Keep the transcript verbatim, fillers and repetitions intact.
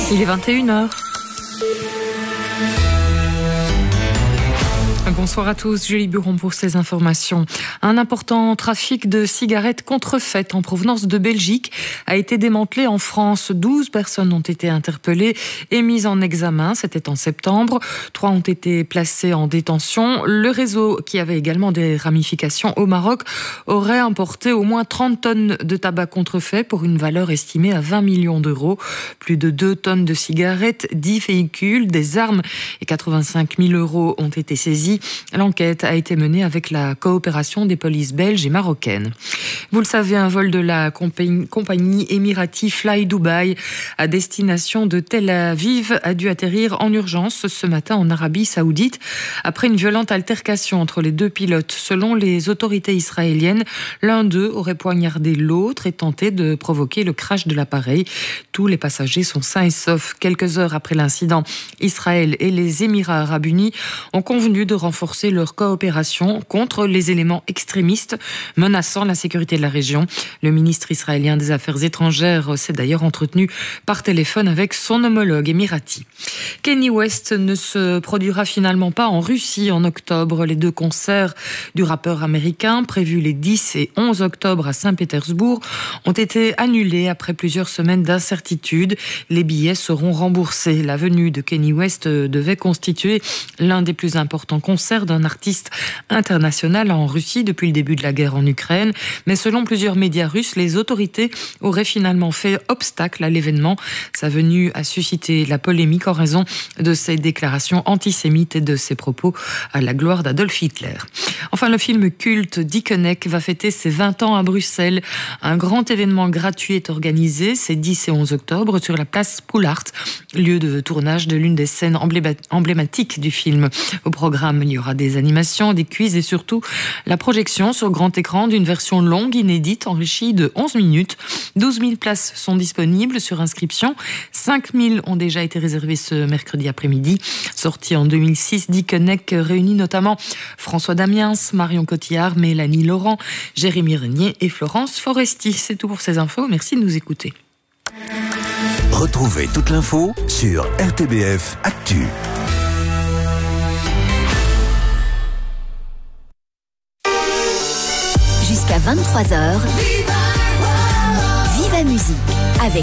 Il est vingt et une heures. Bonsoir à tous, Julie Buron pour ces informations. Un important trafic de cigarettes contrefaites en provenance de Belgique a été démantelé en France. douze personnes ont été interpellées et mises en examen. C'était en septembre. Trois ont été placées en détention. Le réseau, qui avait également des ramifications au Maroc, aurait importé au moins trente tonnes de tabac contrefait pour une valeur estimée à vingt millions d'euros. Plus de deux tonnes de cigarettes, dix véhicules, des armes et quatre-vingt-cinq mille euros ont été saisis. L'enquête a été menée avec la coopération des polices belges et marocaines. Vous le savez, un vol de la compagnie, compagnie Emirati Fly Dubai à destination de Tel Aviv a dû atterrir en urgence ce matin en Arabie Saoudite après une violente altercation entre les deux pilotes. Selon les autorités israéliennes, l'un d'eux aurait poignardé l'autre et tenté de provoquer le crash de l'appareil. Tous les passagers sont sains et saufs. Quelques heures après l'incident, Israël et les Émirats arabes unis ont convenu de renforcer leur coopération contre les éléments extrémistes menaçant la sécurité de la région. Le ministre israélien des Affaires étrangères s'est d'ailleurs entretenu par téléphone avec son homologue émirati. Kanye West ne se produira finalement pas en Russie en octobre. Les deux concerts du rappeur américain, prévus les dix et onze octobre à Saint-Pétersbourg, ont été annulés après plusieurs semaines d'incertitude. Les billets seront remboursés. La venue de Kanye West devait constituer l'un des plus importants concerts d'un artiste international en Russie depuis le début de la guerre en Ukraine. Mais selon plusieurs médias russes, les autorités auraient finalement fait obstacle à l'événement. Sa venue a suscité la polémique en raison de ses déclarations antisémites et de ses propos à la gloire d'Adolf Hitler. Enfin, le film culte Dickeneck va fêter ses vingt ans à Bruxelles. Un grand événement gratuit est organisé ces dix et onze octobre sur la place Poulart, lieu de tournage de l'une des scènes emblématiques du film. Au programme, il y aura des animations, des quiz et surtout la projection sur grand écran d'une version longue, inédite, enrichie de onze minutes. douze mille places sont disponibles sur inscription. cinq mille ont déjà été réservées ce mercredi après-midi. Sorti en deux mille six, Dickeneck réunit notamment François Damiens, Marion Cotillard, Mélanie Laurent, Jérémy Régnier et Florence Foresti. C'est tout pour ces infos. Merci de nous écouter. Retrouvez toute l'info sur R T B F Actu. Jusqu'à vingt-trois heures, Viva Musique.